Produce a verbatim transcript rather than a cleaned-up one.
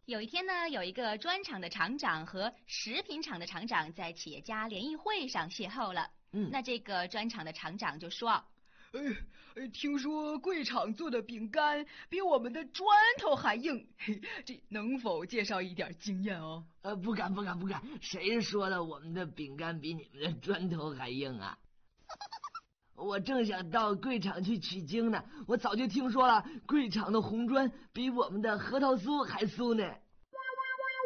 有一天呢，有一个砖厂的厂长和食品厂的厂长在企业家联谊会上邂逅了。 嗯， 那这个砖厂的厂长就说： 哎，听说贵厂做的饼干比我们的砖头还硬，嘿，这能否介绍一点经验哦？ 呃，不敢不敢不敢，谁说的我们的饼干比你们的砖头还硬啊？我正想到贵厂去取经呢，我早就听说了，贵厂的红砖比我们的核桃酥还酥呢。